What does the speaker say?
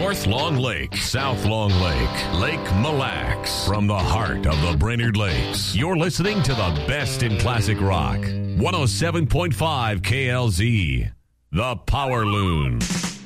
North Long Lake, South Long Lake, Lake Mille Lacs. From the heart of the Brainerd Lakes, you're listening to the best in classic rock. 107.5 KLZ, The Power Loon.